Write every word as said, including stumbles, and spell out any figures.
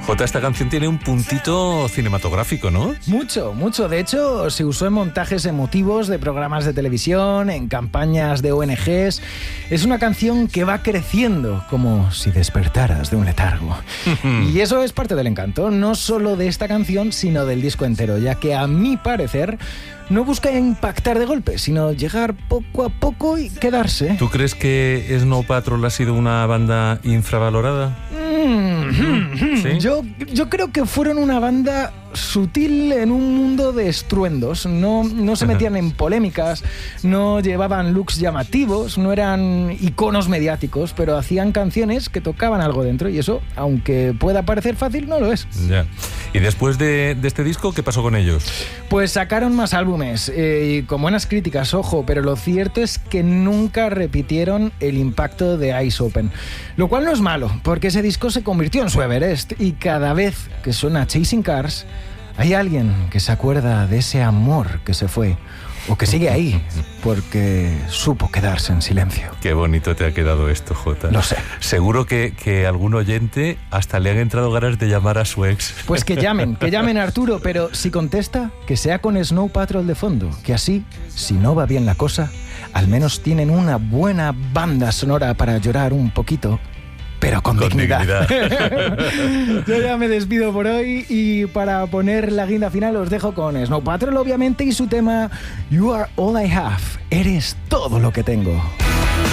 Jota, esta canción tiene un puntito cinematográfico, ¿no? Mucho, mucho. De hecho, se usó en montajes emotivos de programas de televisión, en campañas de O N Ges. Es una canción que va creciendo, como si despertaras de un letargo. Y eso es parte del encanto, no solo de esta canción, sino del disco entero, ya que a mi parecer no busca impactar de golpe, sino llegar poco a poco y quedarse. ¿Tú crees que Snow Patrol ha sido una banda infravalorada? Mm, ¿Sí? yo, yo creo que fueron una banda sutil en un mundo de estruendos. No, no se metían en polémicas, no llevaban looks llamativos, no eran iconos mediáticos, pero hacían canciones que tocaban algo dentro, y eso, aunque pueda parecer fácil, no lo es. Ya. ¿Y después de, de este disco, qué pasó con ellos? Pues sacaron más álbumes, eh, y con buenas críticas, ojo, pero lo cierto es que nunca repitieron el impacto de Eyes Open. Lo cual no es malo, porque ese disco se convirtió en su Everest, y cada vez que suena Chasing Cars, hay alguien que se acuerda de ese amor que se fue, o que sigue ahí, porque supo quedarse en silencio. Qué bonito te ha quedado esto, Jota. Lo sé. Seguro que, que algún oyente hasta le han entrado ganas de llamar a su ex. Pues que llamen, que llamen a Arturo, pero si contesta, que sea con Snow Patrol de fondo, que así, si no va bien la cosa, al menos tienen una buena banda sonora para llorar un poquito, pero con, con dignidad. dignidad. Yo ya me despido por hoy, y para poner la guinda final os dejo con Snow Patrol, obviamente, y su tema You Are All I Have. Eres todo lo que tengo.